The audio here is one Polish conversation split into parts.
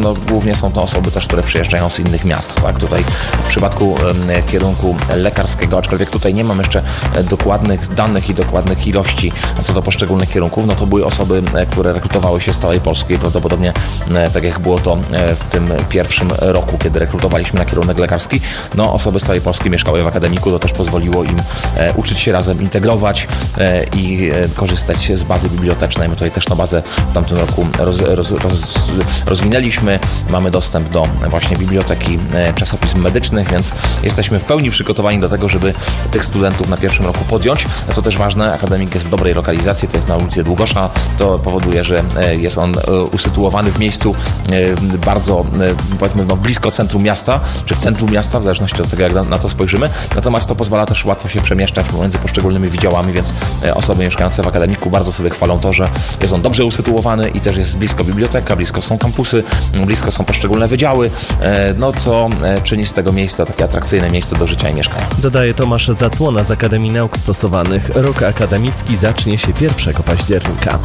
no, głównie są to osoby też, które przyjeżdżają z innych miast, tak? Tutaj w przypadku kierunku lekarskiego, aczkolwiek tutaj nie mam jeszcze dokładnych danych i dokładnych ilości co do poszczególnych kierunków, no to były osoby, które rekrutowały się z całej Polski i prawdopodobnie tak jak było to w tym pierwszym roku, kiedy rekrutowaliśmy na kierunek lekarski, no osoby z całej Polski mieszkały w akademiku, to też pozwoliło im uczyć się razem, integrować i korzystać z bazy bibliotecznej. My tutaj też tą bazę w tamtym roku rozwinęliśmy. Mamy dostęp do właśnie biblioteki czasopism medycznych, więc jesteśmy w pełni przygotowani do tego, żeby tych studentów na pierwszym roku podjąć. Co też ważne, akademik jest w dobrej lokalizacji, to jest na ulicy Długosza. To powoduje, że jest on usytuowany w miejscu bardzo, powiedzmy, no, blisko centrum miasta, czy w centrum miasta, w zależności od tego, jak na to spojrzymy. Natomiast to pozwala też łatwo się przemieszczać pomiędzy poszczególnymi wydziałami, więc osoby mieszkające w akademiku bardzo sobie chwalą to, że jest on dobrze usytuowany i też jest blisko biblioteka, blisko są kampusy, blisko są poszczególne wydziały, no co czyni z tego miejsca takie atrakcyjne miejsce do życia i mieszkania. Dodaje Tomasz Zacłona z Akademii Nauk Stosowanych. Rok akademicki zacznie się 1 października.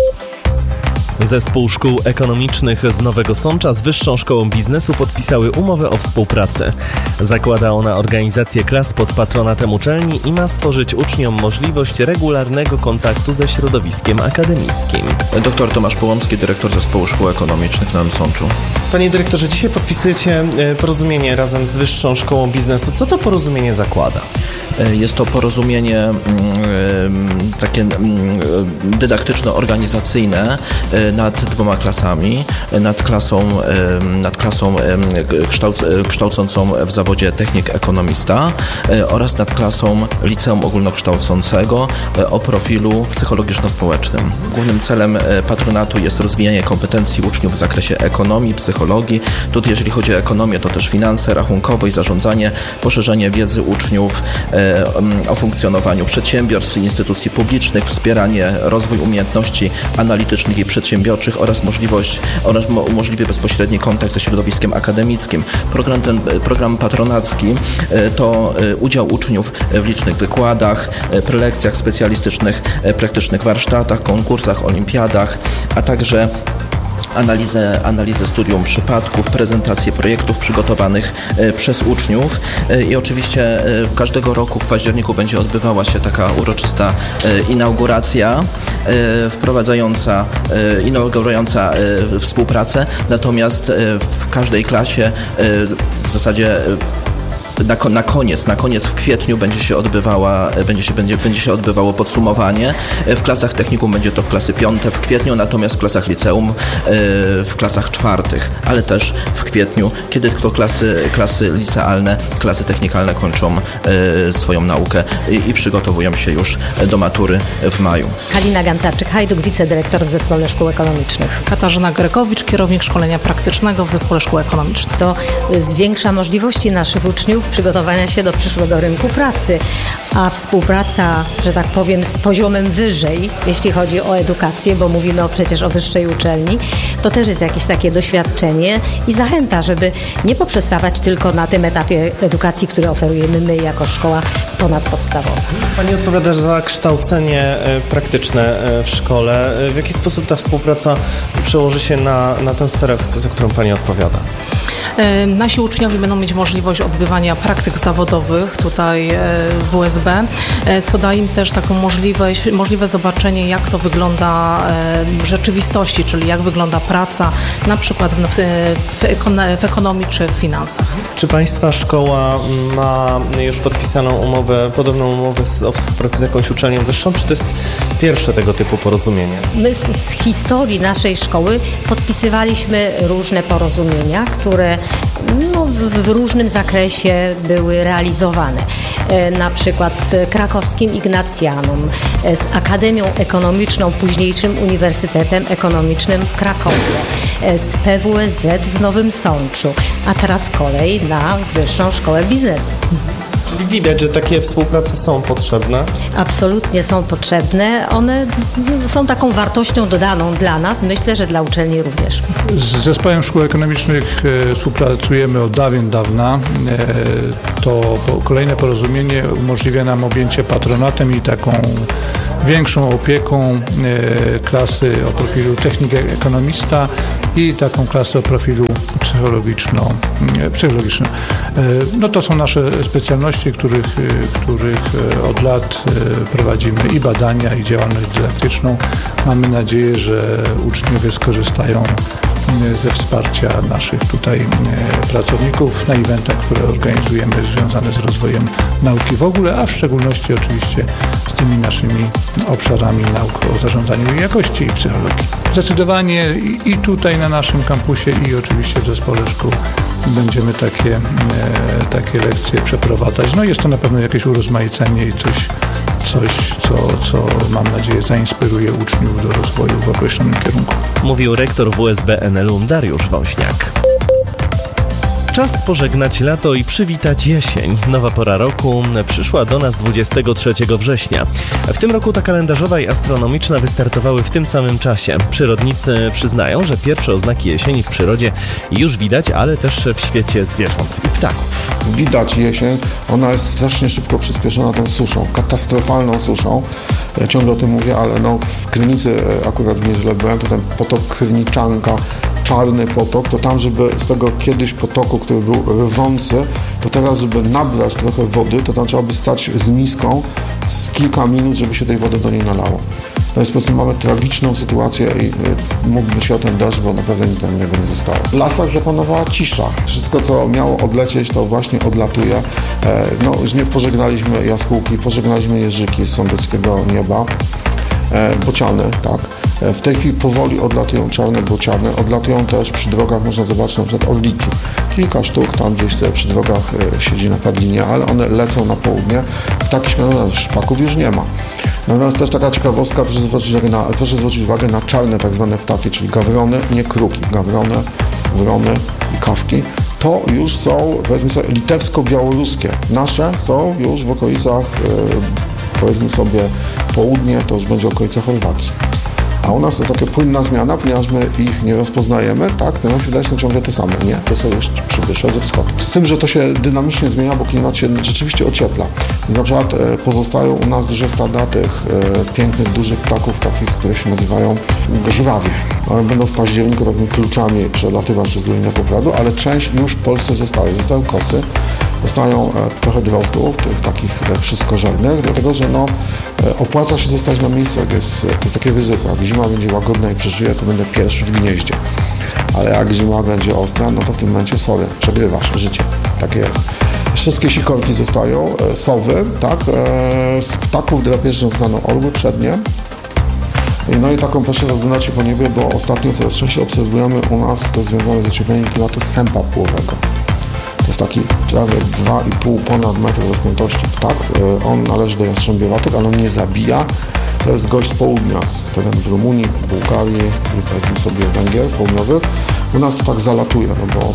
Zespół Szkół Ekonomicznych z Nowego Sącza z Wyższą Szkołą Biznesu podpisały umowę o współpracy. Zakłada ona organizację klas pod patronatem uczelni i ma stworzyć uczniom możliwość regularnego kontaktu ze środowiskiem akademickim. Dr Tomasz Połomski, dyrektor Zespołu Szkół Ekonomicznych w Nowym Sączu. Panie dyrektorze, dzisiaj podpisujecie porozumienie razem z Wyższą Szkołą Biznesu. Co to porozumienie zakłada? Jest to porozumienie takie dydaktyczno-organizacyjne nad 2 klasami, nad klasą kształcącą w zawodzie technik ekonomista oraz nad klasą liceum ogólnokształcącego o profilu psychologiczno-społecznym. Głównym celem patronatu jest rozwijanie kompetencji uczniów w zakresie ekonomii, psychologii. Tutaj jeżeli chodzi o ekonomię, to też finanse, rachunkowość, zarządzanie, poszerzenie wiedzy uczniów o funkcjonowaniu przedsiębiorstw i instytucji publicznych, wspieranie, rozwój umiejętności analitycznych i przedsiębiorczych oraz umożliwia bezpośredni kontakt ze środowiskiem akademickim. Program patronacki to udział uczniów w licznych wykładach, prelekcjach specjalistycznych, praktycznych warsztatach, konkursach, olimpiadach, a także analizę studium przypadków, prezentację projektów przygotowanych przez uczniów i oczywiście każdego roku w październiku będzie odbywała się taka uroczysta inauguracja inaugurująca współpracę, natomiast w każdej klasie w zasadzie na koniec w kwietniu będzie się odbywało podsumowanie. W klasach technikum będzie to w klasy 5 w kwietniu, natomiast w klasach liceum w klasach 4, ale też w kwietniu, kiedy tylko klasy licealne, klasy technikalne kończą swoją naukę i przygotowują się już do matury w maju. Halina Gancarczyk-Hajduk, wicedyrektor w Zespole Szkół Ekonomicznych. Katarzyna Grekowicz, kierownik szkolenia praktycznego w Zespole Szkół Ekonomicznych. To zwiększa możliwości naszych uczniów przygotowania się do przyszłego rynku pracy, a współpraca, że tak powiem, z poziomem wyżej, jeśli chodzi o edukację, bo mówimy przecież o wyższej uczelni, to też jest jakieś takie doświadczenie i zachęta, żeby nie poprzestawać tylko na tym etapie edukacji, który oferujemy my jako szkoła ponadpodstawowa. Pani odpowiada za kształcenie praktyczne w szkole. W jaki sposób ta współpraca przełoży się na tę sferę, za którą Pani odpowiada? Nasi uczniowie będą mieć możliwość odbywania praktyk zawodowych tutaj w WSB, co da im też taką możliwe zobaczenie, jak to wygląda w rzeczywistości, czyli jak wygląda praca na przykład w ekonomii czy w finansach. Czy Państwa szkoła ma już podpisaną podobną umowę o współpracy z jakąś uczelnią wyższą, czy to jest pierwsze tego typu porozumienie? My z historii naszej szkoły podpisywaliśmy różne porozumienia, które w różnym zakresie były realizowane. Na przykład z Krakowskim Ignacjanum, z Akademią Ekonomiczną, późniejszym Uniwersytetem Ekonomicznym w Krakowie, z PWSZ w Nowym Sączu, a teraz kolej na Wyższą Szkołę Biznesu. Czyli widać, że takie współprace są potrzebne? Absolutnie są potrzebne. One są taką wartością dodaną dla nas, myślę, że dla uczelni również. Z Zespołem Szkół Ekonomicznych współpracujemy od dawna. To kolejne porozumienie umożliwia nam objęcie patronatem i taką większą opieką klasy o profilu technik ekonomista i taką klasę o profilu psychologicznym. No to są nasze specjalności, których od lat prowadzimy i badania, i działalność dydaktyczną. Mamy nadzieję, że uczniowie skorzystają ze wsparcia naszych tutaj pracowników na eventach, które organizujemy związane z rozwojem nauki w ogóle, a w szczególności oczywiście z tymi naszymi obszarami nauk o zarządzaniu i jakości i psychologii. Zdecydowanie i tutaj na naszym kampusie, i oczywiście w zespole szkół będziemy takie lekcje przeprowadzać. No jest to na pewno jakieś urozmaicenie i coś, co mam nadzieję zainspiruje uczniów do rozwoju w określonym kierunku. Mówił rektor WSB NL Dariusz Woźniak. Czas pożegnać lato i przywitać jesień. Nowa pora roku przyszła do nas 23 września. W tym roku ta kalendarzowa i astronomiczna wystartowały w tym samym czasie. Przyrodnicy przyznają, że pierwsze oznaki jesieni w przyrodzie już widać, ale też w świecie zwierząt i ptaków. Widać jesień, ona jest strasznie szybko przyspieszona tą suszą, katastrofalną suszą. Ja ciągle o tym mówię, ale w Krynicy, akurat w niedzielę byłem, to ten potok Kryniczanka, czarny potok, to tam, żeby z tego kiedyś potoku, który był rwący, to teraz, żeby nabrać trochę wody, to tam trzeba by stać z miską z kilka minut, żeby się tej wody do niej nalało. To jest po prostu, mamy tragiczną sytuację i mógłby się o ten deszcz, bo naprawdę nic nam innego nie zostało. W lasach zapanowała cisza. Wszystko, co miało odlecieć, to właśnie odlatuje. Już nie pożegnaliśmy jaskółki, pożegnaliśmy jeżyki z sądeckiego nieba. Bociany, tak. W tej chwili powoli odlatują czarne bociany, odlatują też przy drogach, można zobaczyć na przykład orliki. Kilka sztuk tam gdzieś sobie przy drogach siedzi na padlinie, ale one lecą na południe. Takich szpaków już nie ma. Natomiast też taka ciekawostka, proszę zwrócić uwagę na czarne tak zwane ptaki, czyli gawrony, nie kruki, gawrony, wrony i kawki. To już są, powiedzmy sobie, litewsko-białoruskie. Nasze są już w okolicach, powiedzmy sobie, południe, to już będzie okolica Chorwacji. A u nas to jest taka płynna zmiana, ponieważ my ich nie rozpoznajemy, tak, to nam się wydaje, że są ciągle te same, nie? To są już przybysze ze wschodu. Z tym, że to się dynamicznie zmienia, bo klimat się rzeczywiście ociepla. Więc na przykład pozostają u nas duże stada tych pięknych, dużych ptaków, takich, które się nazywają żurawie. One będą w październiku takimi kluczami przelatywać przez Dolinę Popradu, ale część już w Polsce zostaje. Zostają kosy, zostają trochę drozdów, tych takich wszystkożernych, dlatego że opłaca się zostać na miejscu, jak jest takie ryzyko. Jak zima będzie łagodna i przeżyje, to będę pierwszy w gnieździe. Ale jak zima będzie ostra, no to w tym momencie przegrywasz życie. Takie jest. Wszystkie sikorki zostają, sowy, tak, z ptaków drapieżnych zostaną orły przednie. No i taką proszę rozglądać się po niebie, bo ostatnio coraz częściej obserwujemy u nas, to związane z ociepleniem klimatu, sępa płowego. To jest taki prawie 2,5 ponad metr rozpiętości ptak. On należy do jastrzębiowatych, ale on nie zabija. To jest gość z południa, z terenów Rumunii, Bułgarii i powiedzmy sobie Węgier południowych. U nas to tak zalatuje, bo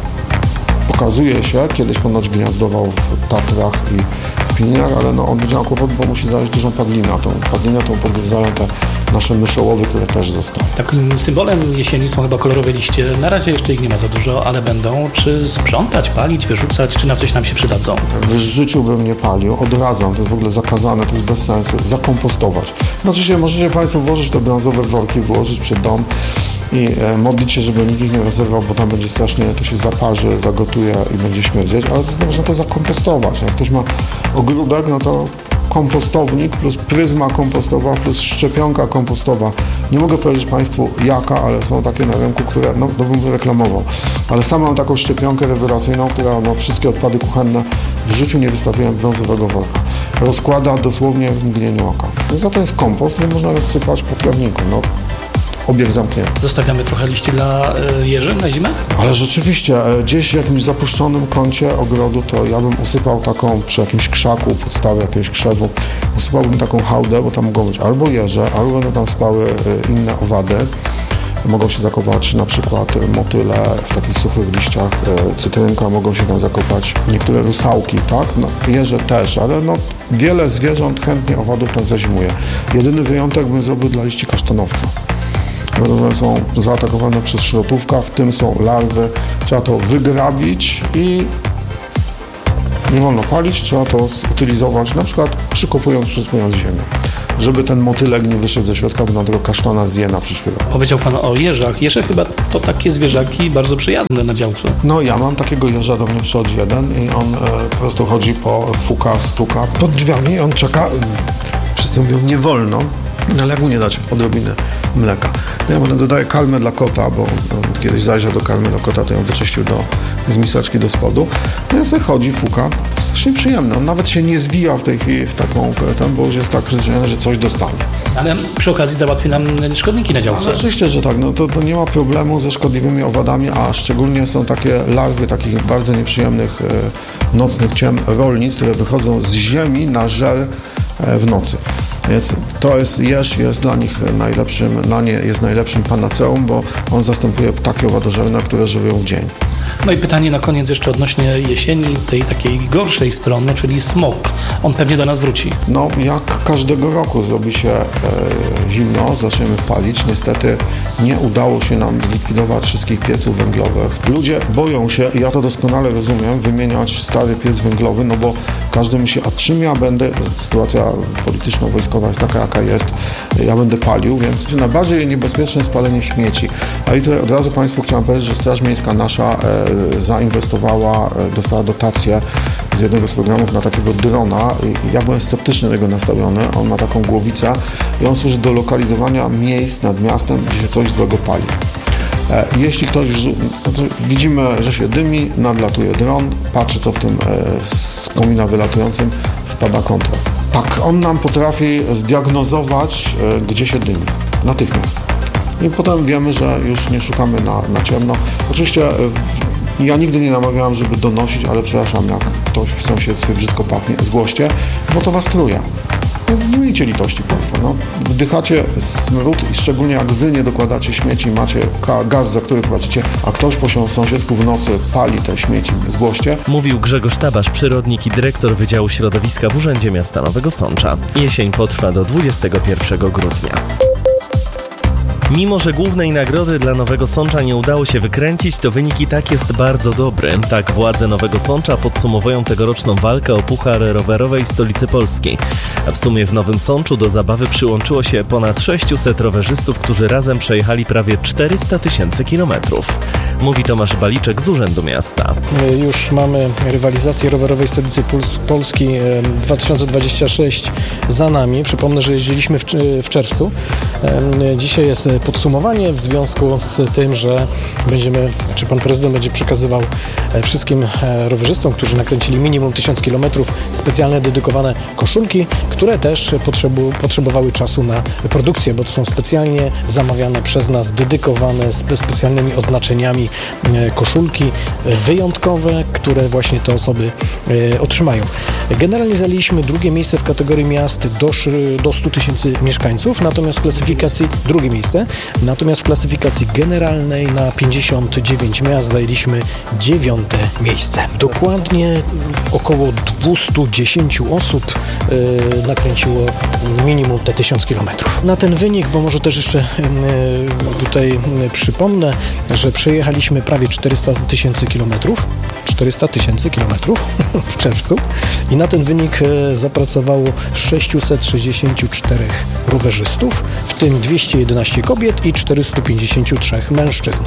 pokazuje się, kiedyś ponoć gniazdował w Tatrach i w Pilniach, ale on będzie miał kłopot, bo musi znaleźć dużą padlinę. Tą padlinę tą podgryzają te nasze myszołowy, które też zostały. Takim symbolem jesieni są chyba kolorowe liście. Na razie jeszcze ich nie ma za dużo, ale będą. Czy sprzątać, palić, wyrzucać, czy na coś nam się przydadzą? W życiu bym nie palił, odradzam, to jest w ogóle zakazane, to jest bez sensu. Zakompostować. Oczywiście możecie Państwo włożyć te brązowe worki, włożyć przed dom i modlić się, żeby nikt ich nie rozerwał, bo tam będzie strasznie, to się zaparzy, zagotuje i będzie śmierdzieć, ale to można to zakompostować. Jak ktoś ma ogródek, no to kompostownik plus pryzma kompostowa plus szczepionka kompostowa. Nie mogę powiedzieć Państwu jaka, ale są takie na rynku, które, to bym reklamował. Ale sam mam taką szczepionkę rewelacyjną, która wszystkie odpady kuchenne w życiu nie wystawiłem brązowego worka. Rozkłada dosłownie w mgnieniu oka. No za to jest kompost, który można rozsypać po trawniku. Obieg zamknięty. Zostawiamy trochę liści dla jeży na zimę? Ale rzeczywiście, gdzieś w jakimś zapuszczonym kącie ogrodu, to ja bym usypał taką, przy jakimś krzaku, podstawie jakiegoś krzewu, usypałbym taką hałdę, bo tam mogą być albo jeże, albo będą tam spały inne owady. Mogą się zakopać na przykład motyle w takich suchych liściach, cytrynka, mogą się tam zakopać niektóre rusałki, tak? Jeże też, ale wiele zwierząt chętnie owadów tam zazimuje. Jedyny wyjątek bym zrobił dla liści kasztanowca. One są zaatakowane przez szrotówka, w tym są larwy. Trzeba to wygrabić i nie wolno palić, trzeba to zutylizować, na przykład przysypując ziemię. żeby ten motylek nie wyszedł ze środka, bo na tego kasztana zje na przyszły rok. Powiedział Pan o jeżach. Jeże chyba to takie zwierzaki bardzo przyjazne na działce. No ja mam takiego jeża, do mnie przychodzi jeden i on po prostu chodzi fuka, stuka pod drzwiami i on czeka. Wszyscy mówią, nie wolno, ale jak mu nie dać odrobiny mleka. No ja potem dodaję karmę dla kota, bo on kiedyś zajrzał do karmy dla kota, to ją wyczyścił z miseczki do spodu. No ja sobie chodzi, fuka, strasznie przyjemne. On nawet się nie zwija w tej chwili w taką, bo już jest tak przyzwyczajony, że coś dostanie. Ale przy okazji załatwi nam szkodniki na działce. Oczywiście, że tak. No to nie ma problemu ze szkodliwymi owadami, a szczególnie są takie larwy takich bardzo nieprzyjemnych nocnych ciem rolnic, które wychodzą z ziemi na żer w nocy. To jest jeż, jest dla nich najlepszym panaceum, bo on zastępuje ptaki owadożerne, które żywią w dzień. No i pytanie na koniec jeszcze odnośnie jesieni, tej takiej gorszej strony, czyli smog. On pewnie do nas wróci. No jak każdego roku zrobi się zimno, zaczniemy palić. Niestety nie udało się nam zlikwidować wszystkich pieców węglowych. Ludzie boją się, i ja to doskonale rozumiem, wymieniać stary piec węglowy, no bo każdy myśli, a czym ja będę, sytuacja polityczno-wojskowa jest taka, jaka jest, ja będę palił, więc najbardziej niebezpieczne jest palenie śmieci. A i tutaj od razu Państwu chciałem powiedzieć, że Straż Miejska nasza zainwestowała, dostała dotację z jednego z programów na takiego drona. Ja byłem sceptycznie do niego nastawiony. On ma taką głowicę i on służy do lokalizowania miejsc nad miastem, gdzie się coś złego pali. Jeśli ktoś, widzimy, że się dymi, nadlatuje dron, patrzy, co w tym z komina wylatującym, wpada kontra. Tak, on nam potrafi zdiagnozować, gdzie się dymi. Natychmiast. I potem wiemy, że już nie szukamy na ciemno. Oczywiście ja nigdy nie namawiałem, żeby donosić, ale przepraszam, jak ktoś w sąsiedztwie brzydko pachnie, zgłoście, bo to was truje. Nie miejcie litości Państwo. No, wdychacie smród i szczególnie jak wy nie dokładacie śmieci, macie gaz, za który płacicie, a ktoś po sąsiedzku w nocy pali te śmieci, zgłoście. Mówił Grzegorz Tabasz, przyrodnik i dyrektor Wydziału Środowiska w Urzędzie Miasta Nowego Sącza. Jesień potrwa do 21 grudnia. Mimo że głównej nagrody dla Nowego Sącza nie udało się wykręcić, to wynik i tak jest bardzo dobry. Tak władze Nowego Sącza podsumowują tegoroczną walkę o Puchar Rowerowej Stolicy Polski. W sumie w Nowym Sączu do zabawy przyłączyło się ponad 600 rowerzystów, którzy razem przejechali prawie 400 000 kilometrów. Mówi Tomasz Baliczek z Urzędu Miasta. Już mamy rywalizację rowerowej Stolicy Polski 2026 za nami. Przypomnę, że jeździliśmy w czerwcu. Dzisiaj jest podsumowanie w związku z tym, że pan prezydent będzie przekazywał wszystkim rowerzystom, którzy nakręcili minimum 1000 km, specjalne dedykowane koszulki, które też potrzebowały czasu na produkcję, bo to są specjalnie zamawiane przez nas, dedykowane z specjalnymi oznaczeniami koszulki wyjątkowe, które właśnie te osoby otrzymają. Generalnie zajęliśmy drugie miejsce w kategorii miast do 100 000 mieszkańców, natomiast w klasyfikacji drugie miejsce, natomiast w klasyfikacji generalnej na 59 miast zajęliśmy 9. miejsce. Dokładnie około 210 osób nakręciło minimum te 1000 km. Na ten wynik, bo może też jeszcze tutaj przypomnę, że przejechaliśmy prawie 400 000 kilometrów. 400 000 kilometrów w czerwcu i na ten wynik zapracowało 664 rowerzystów, w tym 211 kobiet i 453 mężczyzn.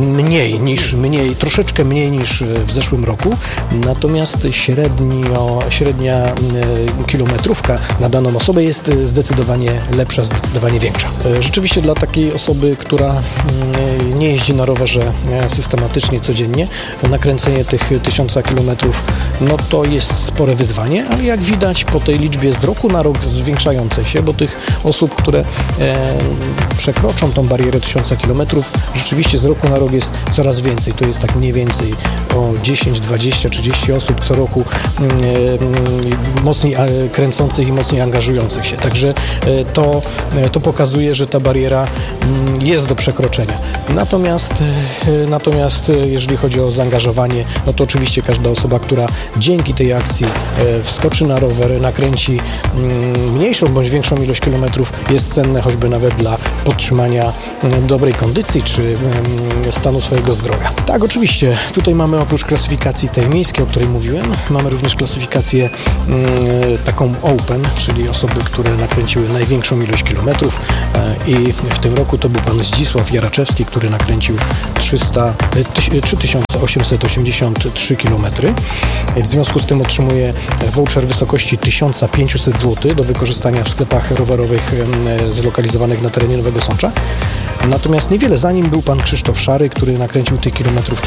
Troszeczkę mniej niż w zeszłym roku, natomiast średnia kilometrówka na daną osobę jest zdecydowanie lepsza, zdecydowanie większa. Rzeczywiście dla takiej osoby, która nie jeździ na rowerze systematycznie, codziennie, nakręcenie tych 1000 kilometrów, no to jest spore wyzwanie, ale jak widać po tej liczbie z roku na rok zwiększającej się, bo tych osób, które przekroczą tą barierę 1000 kilometrów, rzeczywiście z roku na rok jest coraz więcej. To jest tak mniej więcej o 10, 20, 30 osób co roku mocniej kręcących i mocniej angażujących się. Także to pokazuje, że ta bariera jest do przekroczenia. Natomiast jeżeli chodzi o zaangażowanie, no to oczywiście każda osoba, która dzięki tej akcji wskoczy na rower, nakręci mniejszą bądź większą ilość kilometrów, jest cenne choćby nawet dla podtrzymania dobrej kondycji czy stanu swojego zdrowia. Tak, oczywiście, tutaj mamy oprócz klasyfikacji tej miejskiej, o której mówiłem, mamy również klasyfikację taką open, czyli osoby, które nakręciły największą ilość kilometrów i w tym roku to był pan Zdzisław Jaraczewski, który nakręcił 3883 km. W związku z tym otrzymuje voucher w wysokości 1500 zł do wykorzystania w sklepach rowerowych zlokalizowanych na terenie Nowego Sącza. Natomiast niewiele za nim był pan Krzysztof Szary, który nakręcił tych kilometrów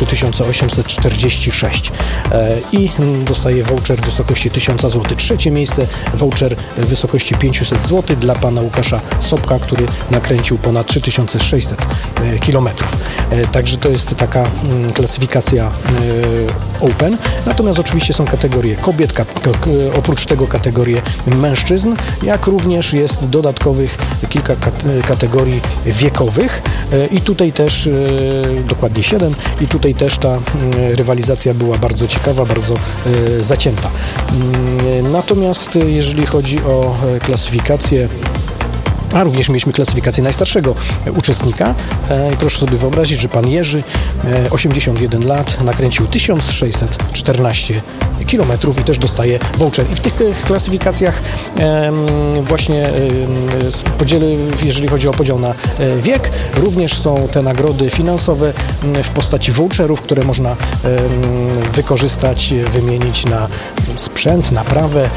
3846 i dostaje voucher w wysokości 1000 zł. Trzecie miejsce, voucher w wysokości 500 zł dla pana Łukasza Sobka, który nakręcił ponad 3600 kilometrów. Także to jest taka klasyfikacja open. Natomiast oczywiście są kategorie kobiet, oprócz tego kategorie mężczyzn, jak również jest dodatkowych kilka kategorii wiekowych i tutaj też dokładnie 7 i tutaj też ta rywalizacja była bardzo ciekawa, bardzo zacięta. Natomiast jeżeli chodzi o klasyfikację, a również mieliśmy klasyfikację najstarszego uczestnika. Proszę sobie wyobrazić, że pan Jerzy, 81 lat, nakręcił 1614 kilometrów i też dostaje voucher. I w tych klasyfikacjach właśnie jeżeli chodzi o podział na wiek, również są te nagrody finansowe w postaci voucherów, które można wykorzystać, wymienić na sprzęt, naprawę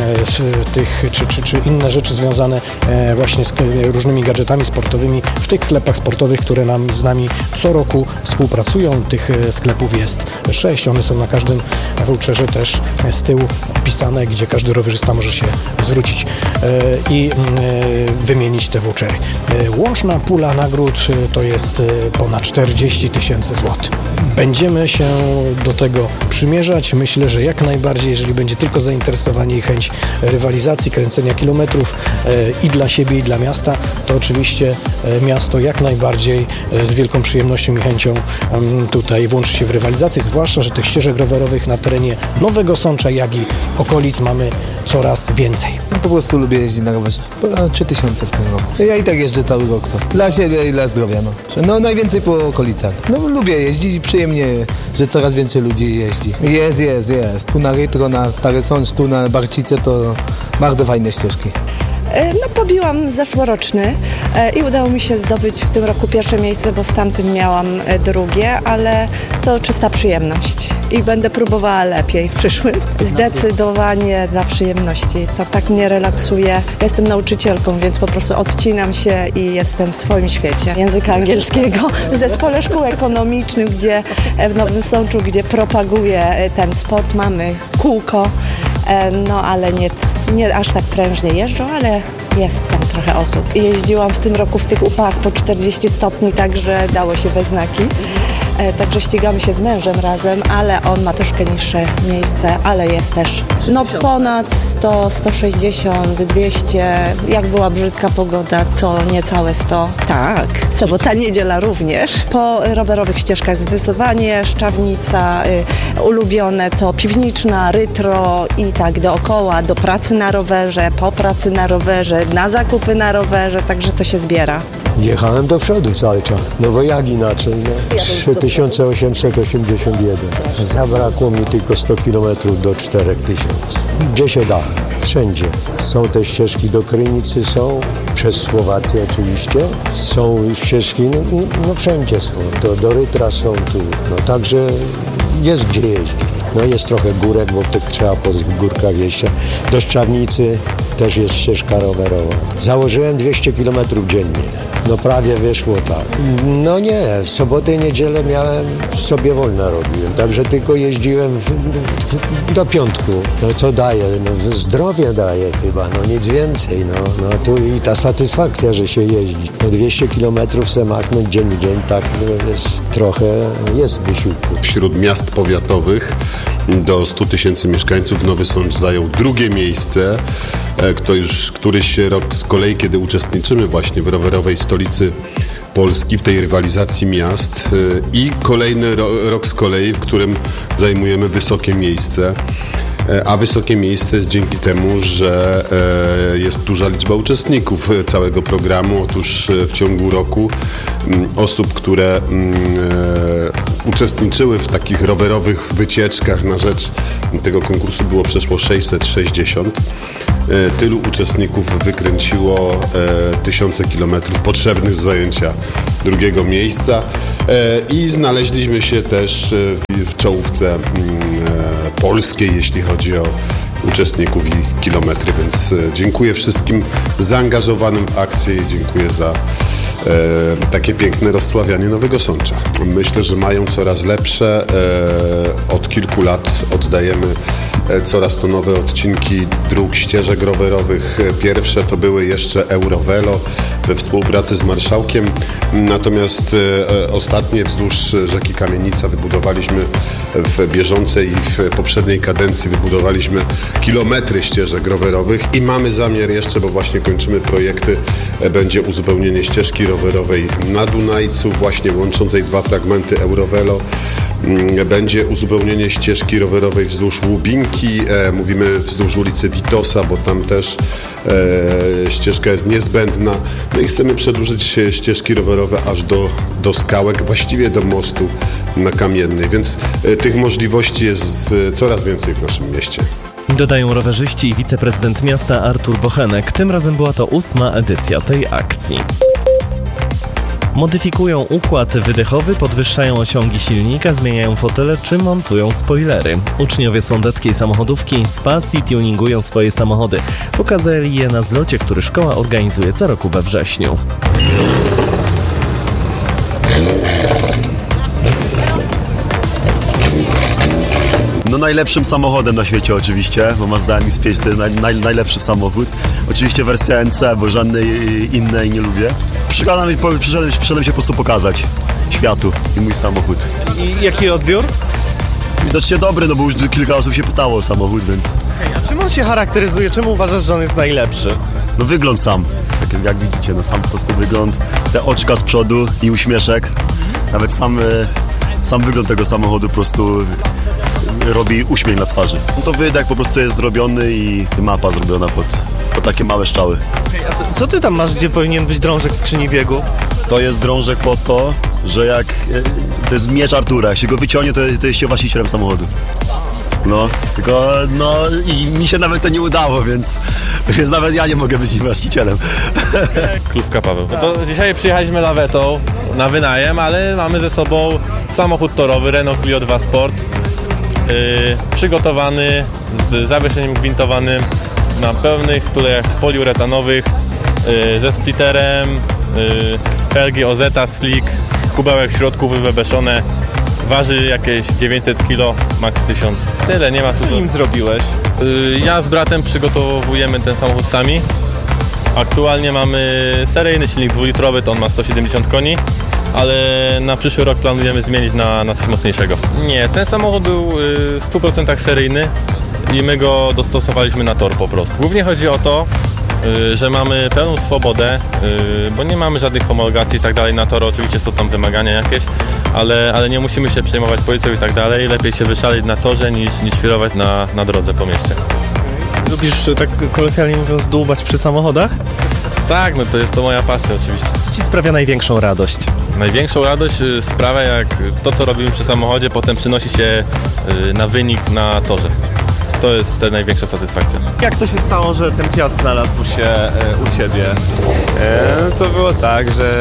czy inne rzeczy związane właśnie z różnymi gadżetami sportowymi w tych sklepach sportowych, które z nami co roku współpracują. Tych sklepów jest 6. One są na każdym voucherze też z tyłu opisane, gdzie każdy rowerzysta może się zwrócić i wymienić te vouchery. Łączna pula nagród to jest ponad 40 000 złotych. Będziemy się do tego przymierzać. Myślę, że jak najbardziej, jeżeli będzie tylko zainteresowanie i chęć rywalizacji, kręcenia kilometrów i dla siebie, i dla miasta, to oczywiście miasto jak najbardziej z wielką przyjemnością i chęcią tutaj włączy się w rywalizację, zwłaszcza, że tych ścieżek rowerowych na terenie Nowego Sącza, jak i okolic mamy coraz więcej. No, po prostu lubię jeździć na rowerze. 3000 w tym roku. Ja i tak jeżdżę cały rok to. Dla siebie i dla zdrowia. No najwięcej po okolicach. No lubię jeździć i przyjemnie, że coraz więcej ludzi jeździ. Jest. Tu na Rytro, na Stary Sącz, tu na Barcice to bardzo fajne ścieżki. No pobiłam zeszłoroczny i udało mi się zdobyć w tym roku pierwsze miejsce, bo w tamtym miałam drugie, ale to czysta przyjemność i będę próbowała lepiej w przyszłym. Zdecydowanie dla przyjemności. To tak mnie relaksuje. Ja jestem nauczycielką, więc po prostu odcinam się i jestem w swoim świecie języka angielskiego. W zespole szkół ekonomicznych, gdzie w Nowym Sączu, gdzie propaguję ten sport, mamy kółko, no ale nie aż tak prężnie jeżdżą, ale jest tam trochę osób. Jeździłam w tym roku w tych upałach po 40 stopni, także dało się we znaki. Także ścigamy się z mężem razem, ale on ma troszkę niższe miejsce, ale jest też ponad 100, 160, 200. Jak była brzydka pogoda, to niecałe 100. Tak, sobota, niedziela również. Po rowerowych ścieżkach zdecydowanie Szczawnica, ulubione to Piwniczna, Rytro i tak dookoła, do pracy na rowerze, po pracy na rowerze, na zakupy na rowerze, także to się zbiera. Jechałem do przodu cały czas, no bo jak inaczej, no? 3881. Zabrakło mi tylko 100 km do 4000. Gdzie się da? Wszędzie. Są te ścieżki do Krynicy, są przez Słowację oczywiście. Są już ścieżki, no wszędzie są. Do Rytra są tu. No także jest gdzie jeździć. No jest trochę górek, bo tak trzeba po tych górkach jeździć. Do Szczawnicy też jest ścieżka rowerowa. Założyłem 200 km dziennie. No prawie wyszło tak. No nie, w sobotę i niedzielę sobie wolne robiłem. Także tylko jeździłem do piątku. No co daje? No zdrowie daje chyba, no nic więcej. No tu i ta satysfakcja, że się jeździ. No 200 km se machnąć dzień w dzień, tak jest trochę, jest wysiłku. Wśród miast powiatowych do 100 000 mieszkańców Nowy Sącz zajął drugie miejsce. To już któryś rok z kolei, kiedy uczestniczymy właśnie w rowerowej stolicy Polski, w tej rywalizacji miast i kolejny rok z kolei, w którym zajmujemy wysokie miejsce. a wysokie miejsce jest dzięki temu, że jest duża liczba uczestników całego programu. Otóż w ciągu roku osób, które uczestniczyły w takich rowerowych wycieczkach na rzecz tego konkursu było przeszło 660. Tylu uczestników wykręciło tysiące kilometrów potrzebnych do zajęcia drugiego miejsca i znaleźliśmy się też w czołówce polskiej, jeśli chodzi o uczestników i kilometry, więc dziękuję wszystkim zaangażowanym w akcję i dziękuję za takie piękne rozsławianie Nowego Sącza. Myślę, że mają coraz lepsze. Od kilku lat oddajemy coraz to nowe odcinki dróg, ścieżek rowerowych. Pierwsze to były jeszcze Eurovelo we współpracy z Marszałkiem. Natomiast ostatnie wzdłuż rzeki Kamienica wybudowaliśmy w bieżącej i w poprzedniej kadencji wybudowaliśmy kilometry ścieżek rowerowych i mamy zamiar jeszcze, bo właśnie kończymy projekty, będzie uzupełnienie ścieżki rowerowej na Dunajcu, właśnie łączącej dwa fragmenty Eurovelo. Będzie uzupełnienie ścieżki rowerowej wzdłuż Łubinki, mówimy wzdłuż ulicy Witosa, bo tam też ścieżka jest niezbędna. No i chcemy przedłużyć ścieżki rowerowe aż do Skałek, właściwie do mostu na Kamiennej, więc tych możliwości jest coraz więcej w naszym mieście. Dodają rowerzyści i wiceprezydent miasta Artur Bochenek. Tym razem była to 8. edycja tej akcji. Modyfikują układ wydechowy, podwyższają osiągi silnika, zmieniają fotele czy montują spoilery. Uczniowie sądeckiej samochodówki Spasti tuningują swoje samochody. Pokazali je na zlocie, który szkoła organizuje co roku we wrześniu. No najlepszym samochodem na świecie oczywiście, bo Mazda MX-5 to jest najlepszy samochód. Oczywiście wersja NC, bo żadnej innej nie lubię. Przyszedłem się po prostu pokazać światu i mój samochód. I jaki odbiór? Widocznie dobry, no bo już kilka osób się pytało o samochód, więc... A czym on się charakteryzuje? Czemu uważasz, że on jest najlepszy? No wygląd sam, tak jak widzicie, no sam po prostu wygląd, te oczka z przodu i uśmieszek. Nawet sam wygląd tego samochodu po prostu robi uśmiech na twarzy. No to wydech po prostu jest zrobiony i mapa zrobiona pod takie małe strzały. A co ty tam masz, gdzie powinien być drążek skrzyni biegów? To jest drążek po to, że to jest miecz Artura, jak się go wyciągnie, to jest się właścicielem samochodu. No, tylko i mi się nawet to nie udało, więc nawet ja nie mogę być nim właścicielem. Kluska Paweł. No to dzisiaj przyjechaliśmy lawetą na wynajem, ale mamy ze sobą samochód torowy Renault Clio 2 Sport. Przygotowany z zawieszeniem gwintowanym na pełnych tulejach poliuretanowych, ze splitterem, felgi OZ Slick, kubełek w środku wybebeszone, waży jakieś 900 kg, max 1000. Tyle, nie ma co. Co nim zrobiłeś? Ja z bratem przygotowujemy ten samochód sami. Aktualnie mamy seryjny silnik 2-litrowy, to on ma 170 koni. Ale na przyszły rok planujemy zmienić na coś mocniejszego. Nie, ten samochód był w 100% seryjny i my go dostosowaliśmy na tor po prostu. Głównie chodzi o to, że mamy pełną swobodę, bo nie mamy żadnych homologacji i tak dalej na tor. Oczywiście są tam wymagania jakieś, ale nie musimy się przejmować policją i tak dalej. Lepiej się wyszaleć na torze niż świrować na drodze po mieście. Lubisz, tak kolokwialnie mówiąc, dłubać przy samochodach? Tak, no to jest to moja pasja oczywiście. Co ci sprawia największą radość? Największą radość sprawia, jak to, co robimy przy samochodzie, potem przynosi się na wynik na torze. To jest wtedy największa satysfakcja. Jak to się stało, że ten Fiat znalazł się u Ciebie? To było tak, że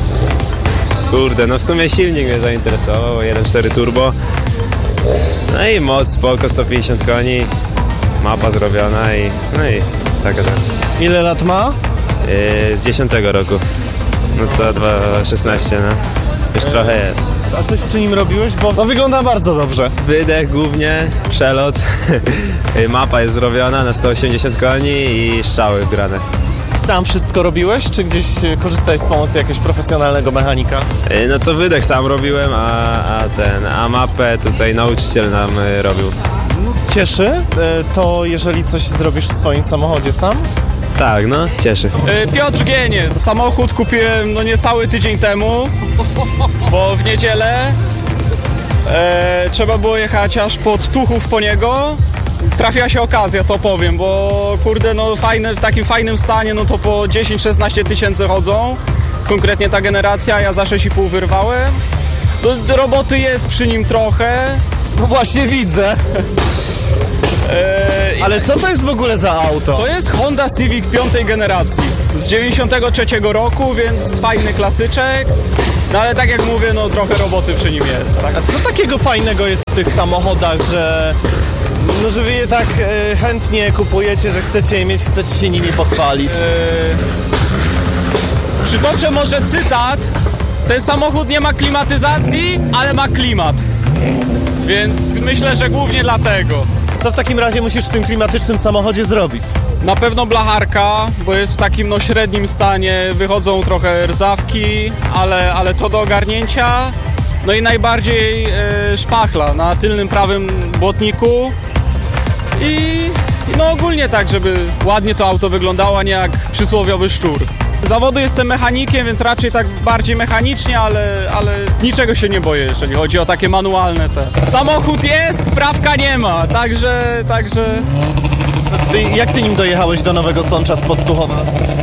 w sumie silnik mnie zainteresował, 1.4 turbo. No i moc spoko, 150 koni, mapa zrobiona i taka. Ile lat ma? Z 10 roku. No to 2.16, no. Już trochę jest. A coś przy nim robiłeś? Bo wygląda bardzo dobrze. Wydech głównie, przelot. Mapa jest zrobiona na 180 koni i strzały wgrane. Sam wszystko robiłeś, czy gdzieś korzystałeś z pomocy jakiegoś profesjonalnego mechanika? No to wydech sam robiłem, a mapę tutaj nauczyciel nam robił. Cieszy to, jeżeli coś zrobisz w swoim samochodzie sam? Tak, no, cieszy. Piotr Gieniec. Samochód kupiłem niecały tydzień temu, bo w niedzielę trzeba było jechać aż pod Tuchów po niego. trafiła się okazja, to powiem, bo kurde, no fajne, w takim fajnym stanie, no to po 10-16 tysięcy chodzą, konkretnie ta generacja, ja za 6,5 wyrwałem. Do roboty jest przy nim trochę. No właśnie widzę. Ale co to jest w ogóle za auto? To jest Honda Civic 5. generacji z 93 roku, więc fajny klasyczek. No ale tak jak mówię, no trochę roboty przy nim jest. Tak? A co takiego fajnego jest w tych samochodach, że wy je tak chętnie kupujecie, że chcecie je mieć, chcecie się nimi pochwalić? Przytoczę może cytat. Ten samochód nie ma klimatyzacji, ale ma klimat. Więc myślę, że głównie dlatego. Co w takim razie musisz w tym klimatycznym samochodzie zrobić? Na pewno blacharka, bo jest w takim średnim stanie, wychodzą trochę rdzawki, ale to do ogarnięcia. No i najbardziej szpachla na tylnym prawym błotniku i no ogólnie tak, żeby ładnie to auto wyglądało, a nie jak przysłowiowy szczur. Z zawodu jestem mechanikiem, więc raczej tak bardziej mechanicznie, ale niczego się nie boję, jeżeli chodzi o takie manualne te. Samochód jest, prawka nie ma, także... Jak ty nim dojechałeś do Nowego Sącza spod Tuchowa?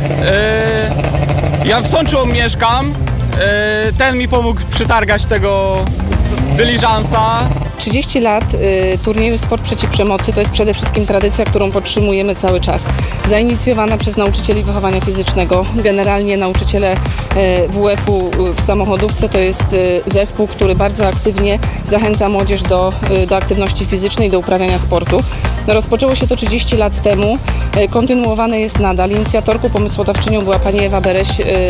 Ja w Sączu mieszkam, ten mi pomógł przytargać tego dyliżansa. 30 lat turnieju Sport Przeciw Przemocy to jest przede wszystkim tradycja, którą podtrzymujemy cały czas. Zainicjowana przez nauczycieli wychowania fizycznego. Generalnie nauczyciele WF-u w samochodówce to jest zespół, który bardzo aktywnie zachęca młodzież do aktywności fizycznej, do uprawiania sportu. Rozpoczęło się to 30 lat temu, kontynuowane jest nadal. Inicjatorką, pomysłodawczynią była pani Ewa Bereś,